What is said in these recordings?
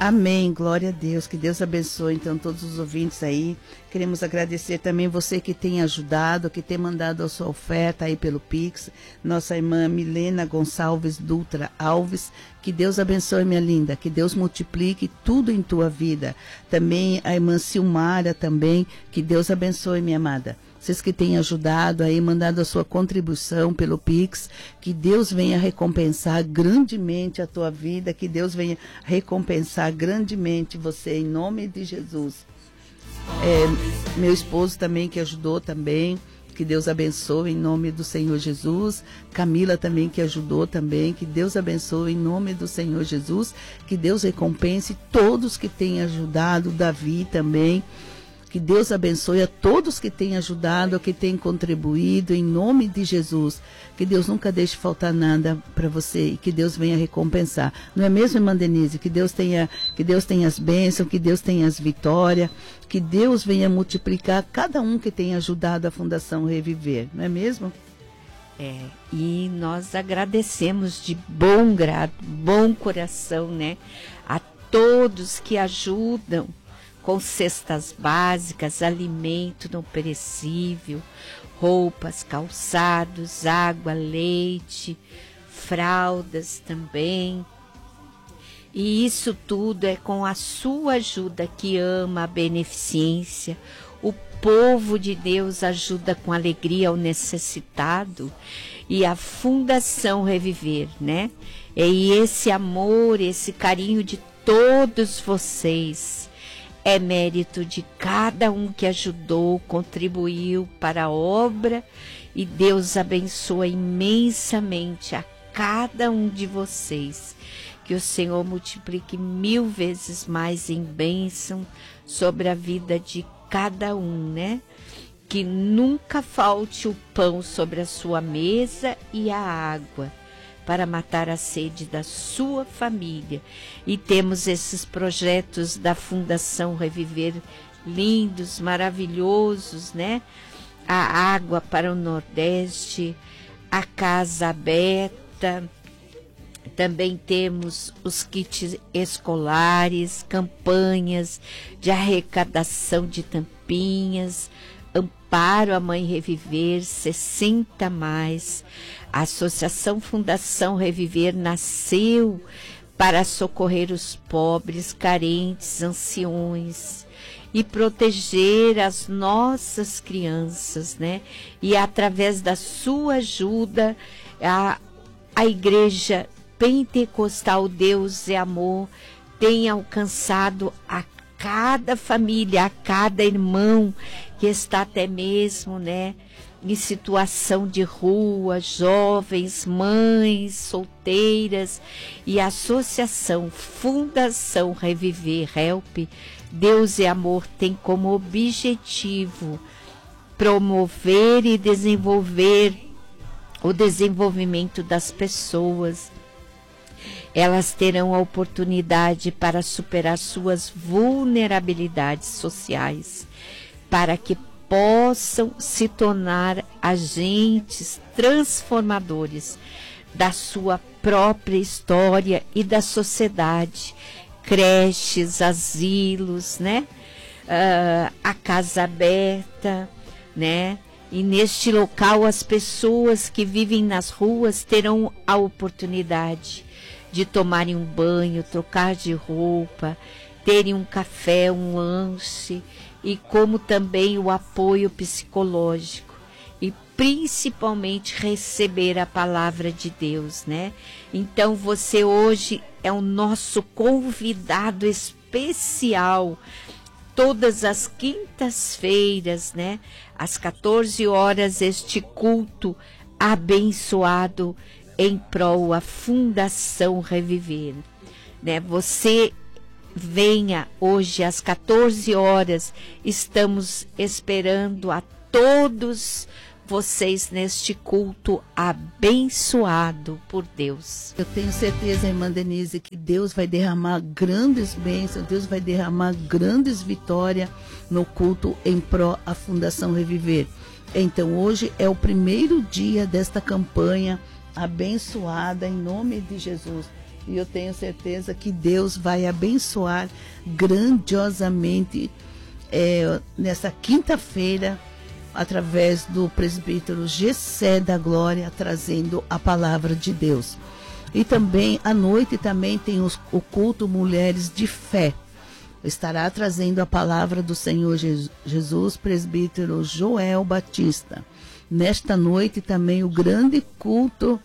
Amém, glória a Deus, que Deus abençoe então todos os ouvintes aí. Queremos agradecer também você que tem ajudado, que tem mandado a sua oferta aí pelo Pix, nossa irmã Milena Gonçalves Dutra Alves, que Deus abençoe, minha linda, que Deus multiplique tudo em tua vida. Também a irmã Silmara também, que Deus abençoe, minha amada. Vocês que têm ajudado aí, mandado a sua contribuição pelo Pix, que Deus venha recompensar grandemente a tua vida, que Deus venha recompensar grandemente você, em nome de Jesus. Meu esposo também, que ajudou também, que Deus abençoe em nome do Senhor Jesus. Camila também, que ajudou também, que Deus abençoe em nome do Senhor Jesus, que Deus recompense todos que têm ajudado, Davi também. Que Deus abençoe a todos que têm ajudado, que têm contribuído, em nome de Jesus. Que Deus nunca deixe faltar nada para você e que Deus venha recompensar. Não é mesmo, irmã Denise? Que Deus tenha as bênçãos, que Deus tenha as vitórias, que Deus venha multiplicar cada um que tem ajudado a Fundação Reviver. Não é mesmo? E nós agradecemos de bom grado, bom coração, né? A todos que ajudam com cestas básicas, alimento não perecível, roupas, calçados, água, leite, fraldas também. E isso tudo é com a sua ajuda, que ama a beneficência. O povo de Deus ajuda com alegria ao necessitado, e a Fundação Reviver, né? E esse amor, esse carinho de todos vocês é mérito de cada um que ajudou, contribuiu para a obra, e Deus abençoa imensamente a cada um de vocês. Que o Senhor multiplique 1000 vezes mais em bênção sobre a vida de cada um, né? Que nunca falte o pão sobre a sua mesa e a água para matar a sede da sua família. E temos esses projetos da Fundação Reviver lindos, maravilhosos, né? A água para o Nordeste, a casa aberta, também temos os kits escolares, campanhas de arrecadação de tampinhas, Amparo a Mãe Reviver, 60 mais. A Associação Fundação Reviver nasceu para socorrer os pobres, carentes, anciões e proteger as nossas crianças, né? E através da sua ajuda, a Igreja Pentecostal Deus é Amor tem alcançado a cada família, a cada irmão que está até mesmo, né, em situação de rua, jovens, mães, solteiras, e a Associação Fundação Reviver Help, Deus é Amor, tem como objetivo promover e desenvolver o desenvolvimento das pessoas. Elas terão a oportunidade para superar suas vulnerabilidades sociais, para que possam se tornar agentes transformadores da sua própria história e da sociedade. Creches, asilos, né? A casa aberta, né? E neste local as pessoas que vivem nas ruas terão a oportunidade de tomarem um banho, trocar de roupa, terem um café, um lanche, e como também o apoio psicológico, e principalmente receber a palavra de Deus, né? Então você hoje é o nosso convidado especial, todas as quintas-feiras, né? Às 14 horas, este culto abençoado em prol a Fundação Reviver, né? Você venha hoje às 14 horas, estamos esperando a todos vocês neste culto abençoado por Deus. Eu tenho certeza, irmã Denise, que Deus vai derramar grandes bênçãos, Deus vai derramar grandes vitórias no culto em pró a Fundação Reviver. Então hoje é o primeiro dia desta campanha abençoada em nome de Jesus. E eu tenho certeza que Deus vai abençoar grandiosamente nessa quinta-feira, através do presbítero Gessé da Glória, trazendo a palavra de Deus. E também, à noite, também tem o culto Mulheres de Fé. Estará trazendo a palavra do Senhor Jesus, presbítero Joel Batista. Nesta noite também o grande culto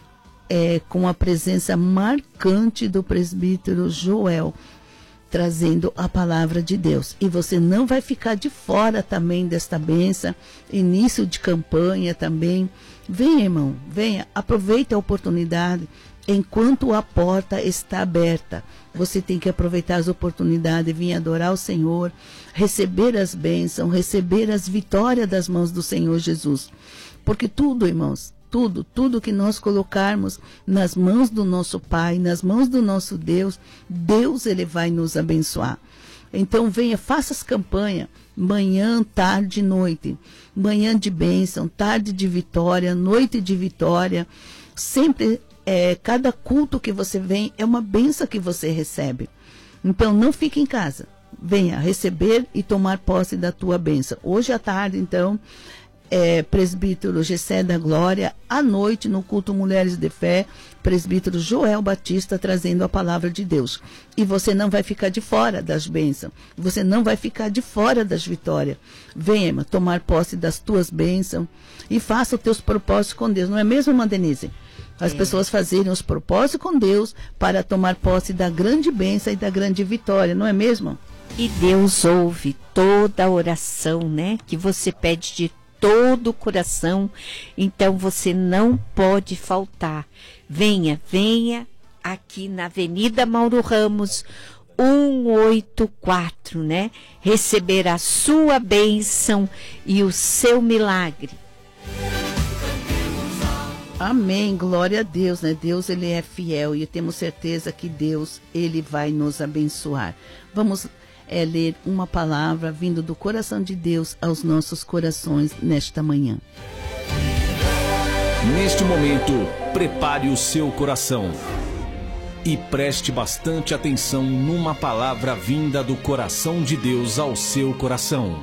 com a presença marcante do presbítero Joel, trazendo a palavra de Deus. E você não vai ficar de fora também desta bênção, início de campanha também. Venha, irmão, venha, aproveite a oportunidade. Enquanto a porta está aberta, você tem que aproveitar as oportunidades, vir adorar o Senhor, receber as bênçãos, receber as vitórias das mãos do Senhor Jesus. Porque tudo, irmãos, tudo que nós colocarmos nas mãos do nosso Pai, nas mãos do nosso Deus, Deus ele vai nos abençoar. Então venha, faça as campanhas, manhã, tarde e noite. Manhã de bênção, tarde de vitória, noite de vitória. Sempre, cada culto que você vem é uma bênção que você recebe. Então não fique em casa. Venha receber e tomar posse da tua bênção. Hoje à tarde, então, presbítero Gessé da Glória, à noite no culto Mulheres de Fé, presbítero Joel Batista trazendo a palavra de Deus. E você não vai ficar de fora das bênçãos, você não vai ficar de fora das vitórias. Venha tomar posse das tuas bênçãos e faça os teus propósitos com Deus, não é mesmo, irmã Denise? As pessoas fazerem os propósitos com Deus para tomar posse da grande bênção e da grande vitória, não é mesmo? E Deus ouve toda a oração, né, que você pede de todo o coração, então você não pode faltar. Venha aqui na Avenida Mauro Ramos, 184, né? Receber a sua bênção e o seu milagre. Amém, glória a Deus, né? Deus, ele é fiel e temos certeza que Deus, ele vai nos abençoar. Vamos ler uma palavra vindo do coração de Deus aos nossos corações nesta manhã. Neste momento, prepare o seu coração e preste bastante atenção numa palavra vinda do coração de Deus ao seu coração.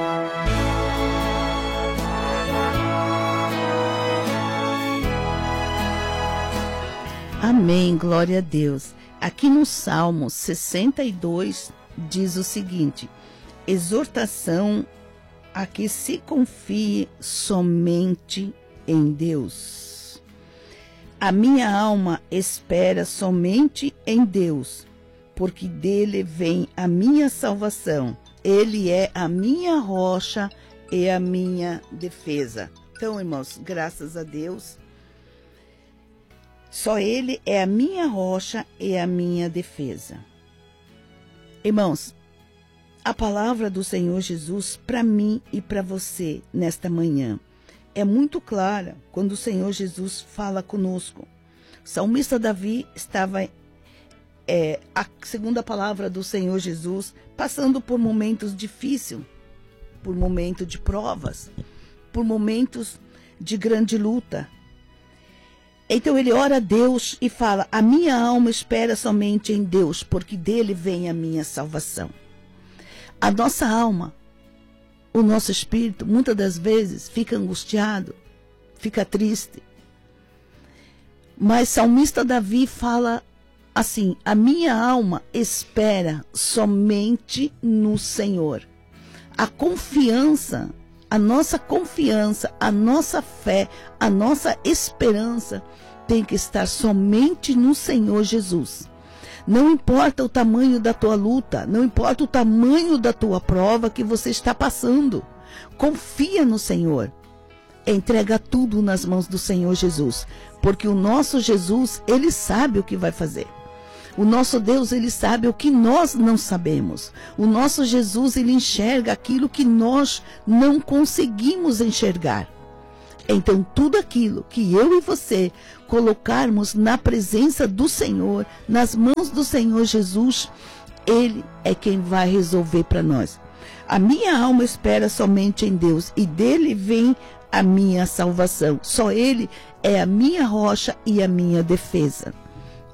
Amém, glória a Deus. Aqui no Salmo 62, diz o seguinte: exortação a que se confie somente em Deus. A minha alma espera somente em Deus, porque dele vem a minha salvação. Ele é a minha rocha e a minha defesa. Então, irmãos, graças a Deus, só ele é a minha rocha e a minha defesa. Irmãos, a palavra do Senhor Jesus para mim e para você nesta manhã é muito clara quando o Senhor Jesus fala conosco. O salmista Davi estava, segundo a palavra do Senhor Jesus, passando por momentos difíceis, por momentos de provas, por momentos de grande luta. Então ele ora a Deus e fala: a minha alma espera somente em Deus, porque dele vem a minha salvação. A nossa alma, o nosso espírito, muitas das vezes fica angustiado, fica triste. Mas salmista Davi fala assim: a minha alma espera somente no Senhor. A confiança, a nossa confiança, a nossa fé, a nossa esperança tem que estar somente no Senhor Jesus. Não importa o tamanho da tua luta, não importa o tamanho da tua prova que você está passando. Confia no Senhor. Entrega tudo nas mãos do Senhor Jesus, porque o nosso Jesus, ele sabe o que vai fazer. O nosso Deus, ele sabe o que nós não sabemos. O nosso Jesus, ele enxerga aquilo que nós não conseguimos enxergar. Então, tudo aquilo que eu e você colocarmos na presença do Senhor, nas mãos do Senhor Jesus, ele é quem vai resolver para nós. A minha alma espera somente em Deus, e dele vem a minha salvação. Só ele é a minha rocha e a minha defesa.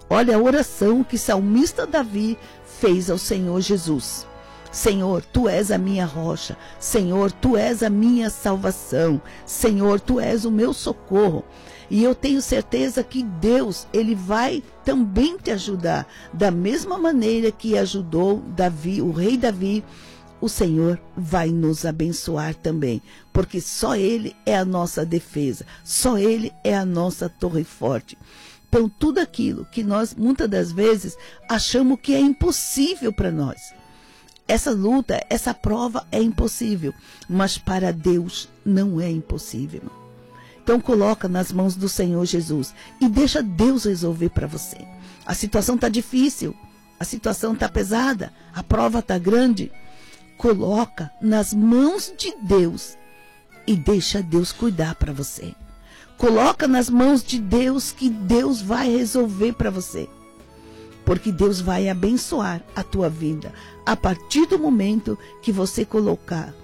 Olha a oração que salmista Davi fez ao Senhor Jesus. Senhor, Tu és a minha rocha. Senhor, Tu és a minha salvação. Senhor, Tu és o meu socorro. E eu tenho certeza que Deus, Ele vai também te ajudar. Da mesma maneira que ajudou Davi, o rei Davi, o Senhor vai nos abençoar também. Porque só Ele é a nossa defesa. Só Ele é a nossa torre forte. Então, tudo aquilo que nós, muitas das vezes, achamos que é impossível para nós. Essa luta, essa prova é impossível. Mas para Deus não é impossível. Então, coloca nas mãos do Senhor Jesus e deixa Deus resolver para você. A situação está difícil, a situação está pesada, a prova está grande. Coloca nas mãos de Deus e deixa Deus cuidar para você. Coloca nas mãos de Deus que Deus vai resolver para você. Porque Deus vai abençoar a tua vida a partir do momento que você colocar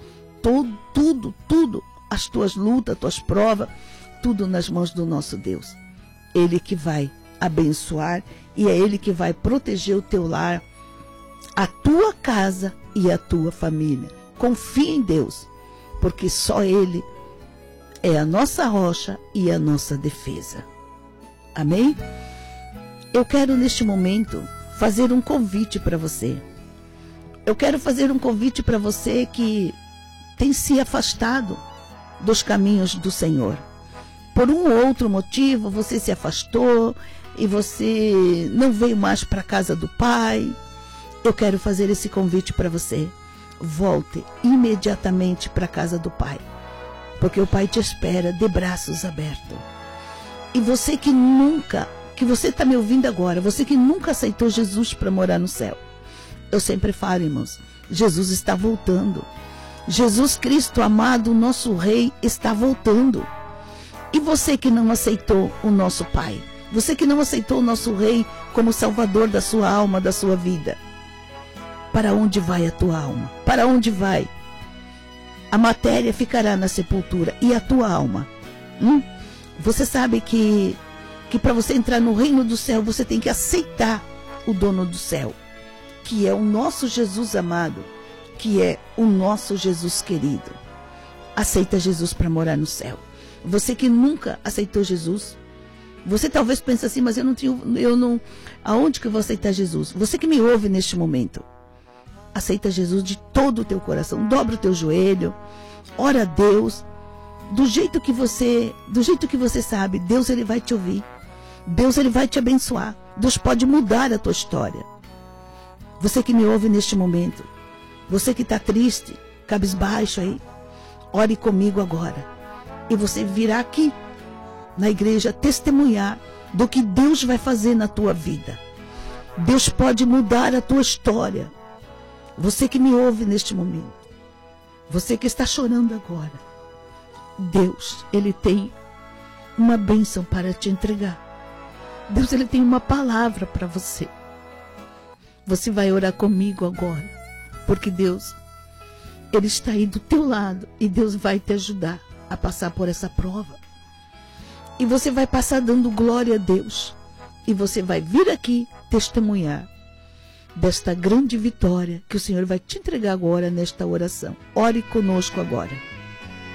tudo, as tuas lutas, as tuas provas, tudo nas mãos do nosso Deus. Ele que vai abençoar e é Ele que vai proteger o teu lar, a tua casa e a tua família. Confia em Deus, porque só Ele é a nossa rocha e a nossa defesa. Amém? Eu quero neste momento fazer um convite para você. Eu quero fazer um convite para você que tem se afastado dos caminhos do Senhor. Por um ou outro motivo, você se afastou e você não veio mais para a casa do Pai. Eu quero fazer esse convite para você. Volte imediatamente para a casa do Pai, porque o Pai te espera de braços abertos. E você que você está me ouvindo agora, você que nunca aceitou Jesus para morar no céu, eu sempre falo, irmãos, Jesus está voltando. Jesus Cristo amado, nosso Rei, está voltando. E você que não aceitou o nosso Pai, você que não aceitou o nosso Rei como Salvador da sua alma, da sua vida, para onde vai a tua alma? Para onde vai? A matéria ficará na sepultura e a tua alma? Você sabe que para você entrar no reino do céu, você tem que aceitar o dono do céu, que é o nosso Jesus amado, que é o nosso Jesus querido. Aceita Jesus para morar no céu. Você que nunca aceitou Jesus, você talvez pense assim, mas aonde que eu vou aceitar Jesus? Você que me ouve neste momento, aceita Jesus de todo o teu coração, dobra o teu joelho, ora a Deus, do jeito que você sabe. Deus, Ele vai te ouvir, Deus, Ele vai te abençoar, Deus pode mudar a tua história. Você que me ouve neste momento, você que está triste, cabisbaixo aí, ore comigo agora, e você virá aqui na igreja testemunhar do que Deus vai fazer na tua vida. Deus pode mudar a tua história. Você que me ouve neste momento, você que está chorando agora, Deus, Ele tem uma bênção para te entregar. Deus, Ele tem uma palavra para você. Você vai orar comigo agora, porque Deus, Ele está aí do teu lado e Deus vai te ajudar a passar por essa prova. E você vai passar dando glória a Deus. E você vai vir aqui testemunhar desta grande vitória que o Senhor vai te entregar agora nesta oração. Ore conosco agora.